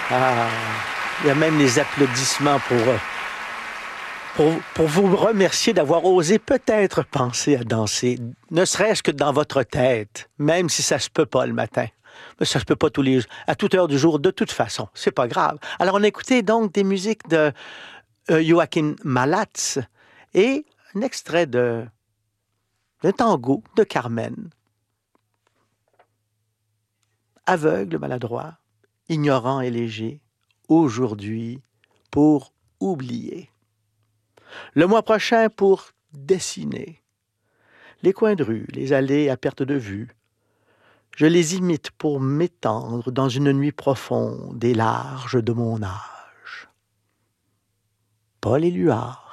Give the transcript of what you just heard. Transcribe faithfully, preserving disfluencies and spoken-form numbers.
Ah, il y a même les applaudissements pour, euh, pour, pour vous remercier d'avoir osé peut-être penser à danser, ne serait-ce que dans votre tête, même si ça se peut pas le matin. Mais ça se peut pas tous les à toute heure du jour, de toute façon. C'est pas grave. Alors, on a écouté donc des musiques de euh, Joachim Malatz et un extrait de, de tango de Carmen. Aveugle, maladroit, ignorant et léger, aujourd'hui pour oublier. Le mois prochain pour dessiner. Les coins de rue, les allées à perte de vue. Je les imite pour m'étendre dans une nuit profonde et large de mon âge. Pas les luards,